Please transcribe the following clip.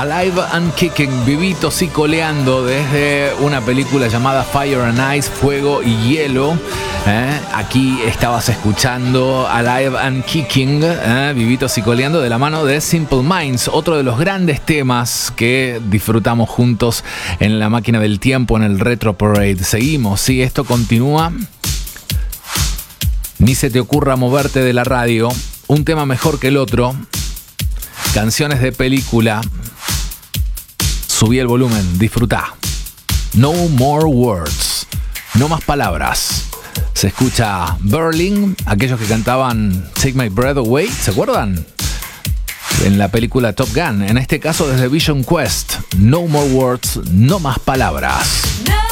Alive and Kicking, vivitos y coleando desde una película llamada Fire and Ice, Fuego y Hielo. Aquí estabas escuchando Alive and Kicking, vivitos y coleando de la mano de Simple Minds, otro de los grandes temas que disfrutamos juntos en la máquina del tiempo, en el Retro Parade. Seguimos, sí, esto continúa. Ni se te ocurra moverte de la radio, un tema mejor que el otro. Canciones de película. Subí el volumen, disfrutá. No more words. No más palabras. Se escucha Berlin, aquellos que cantaban Take My Breath Away, ¿se acuerdan? En la película Top Gun. En este caso desde Vision Quest. No more words, no más palabras. No.